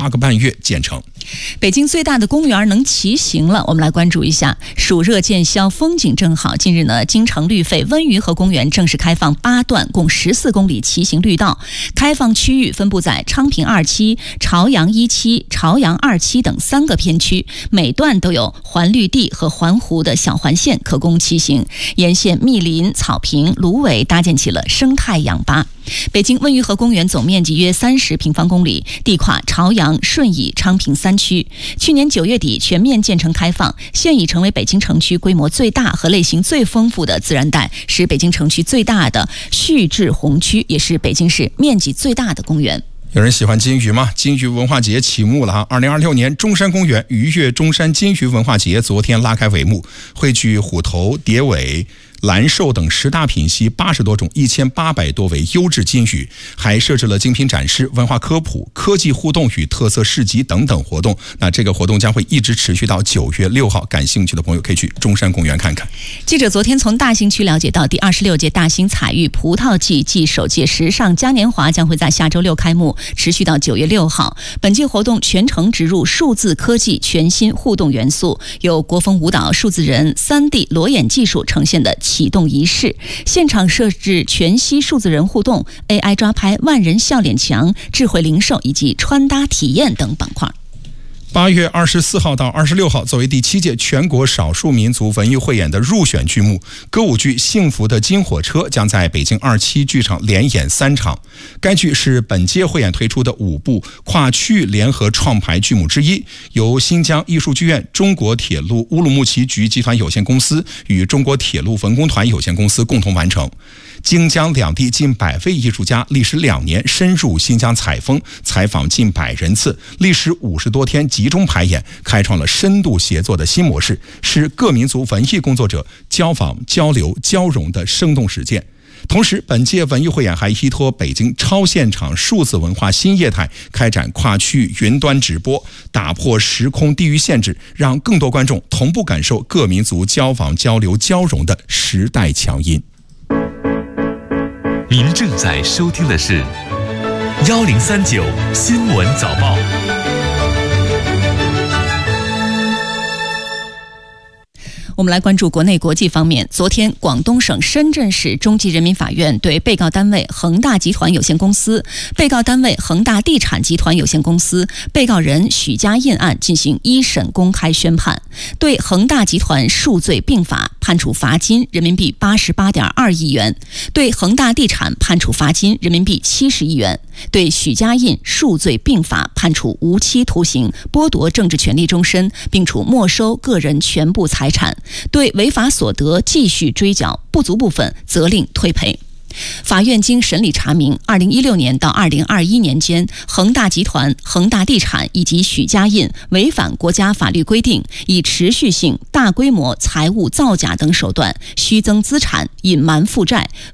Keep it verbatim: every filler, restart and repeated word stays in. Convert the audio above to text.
八个半月建成。 北京最大的公园能骑行了，我们来关注一下。暑热渐消，风景正好。近日呢，京城绿肺温榆河公园正式开放八段共十四公里骑行绿道，开放区域分布在昌平二期、朝阳一期、朝阳二期等三个片区，每段都有环绿地和环湖的小环线可供骑行。沿线密林、草坪、芦苇搭建起了生态氧吧。北京温榆河公园总面积约三十平方公里，地跨朝阳、顺义、昌平三区。去年九月底全面建成开放，现已成为北京城区规模最大和类型最丰富的自然带，是北京城区最大的续志红区，也是北京市面积最大的公园。 有人喜欢金鱼吗？金鱼文化节启幕了啊！二零二六年中山公园愉悦中山金鱼文化节昨天拉开帷幕，汇聚虎头、蝶尾、蓝兽等十大品系八十多种一千八百多位优质金鱼，还设置了精品展示、文化科普、科技互动与特色市集等等活动。那这个活动将会一直持续到九月六号，感兴趣的朋友可以去中山公园看看。 记者昨天从大兴区了解到，第二十六届大兴彩玉葡萄季暨首届时尚嘉年华将会在下周六开幕，持续到九月六号。本届活动全程植入数字科技全新互动元素，有国风舞蹈、数字人、三 D 裸眼技术呈现的启动仪式，现场设置全息数字人互动、A I 抓拍、万人笑脸墙、智慧零售以及穿搭体验等板块。 八月二十四号到二十六号，作为第七届全国少数民族文艺汇演的入选剧目，歌舞剧《幸福的金火车》将在北京二期剧场连演三场。该剧是本届汇演推出的五部跨区域联合创排剧目之一，由新疆艺术剧院、中国铁路乌鲁木齐局集团有限公司与中国铁路文工团有限公司共同完成。京江两地近百位艺术家历时两年深入新疆采风，采访近百人次，历时五十多天集中排演，开创了深度协作的新模式，是各民族文艺工作者交往、交流、交融的生动实践。同时，本届文艺汇演还依托北京超现场数字文化新业态，开展跨区域云端直播，打破时空地域限制，让更多观众同步感受各民族交往、交流、交融的时代强音。 您正在收听的是幺零三九新闻早报。 我们来关注国内国际方面。昨天，广东省深圳市中级人民法院对被告单位恒大集团有限公司、被告单位恒大地产集团有限公司、被告人许家印案进行一审公开宣判，对恒大集团数罪并罚，判处罚金人民币八十八点二亿元；对恒大地产判处罚金人民币七十亿元；对许家印数罪并罚，判处无期徒刑，剥夺政治权利终身，并处没收个人全部财产。对违法所得继续追缴，不足部分责令退赔。法院经审理查明，二零一六年到二零二一年间，恒大集团、恒大地产以及许家印违反国家法律规定，以持续性、大规模财务造假等手段虚增资产、隐瞒负债，